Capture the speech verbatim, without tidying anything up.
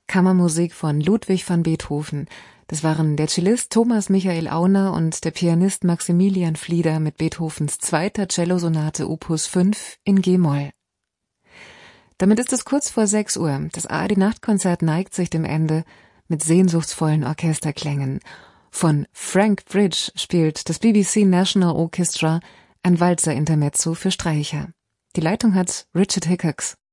Kammermusik von Ludwig van Beethoven. Das waren der Cellist Thomas Michael Auner und der Pianist Maximilian Flieder mit Beethovens zweiter Cellosonate Opus fünf in G-Moll. Damit ist es kurz vor sechs Uhr. Das A R D-Nachtkonzert neigt sich dem Ende mit sehnsuchtsvollen Orchesterklängen. Von Frank Bridge spielt das B B C National Orchestra ein Walzer-Intermezzo für Streicher. Die Leitung hat Richard Hickox.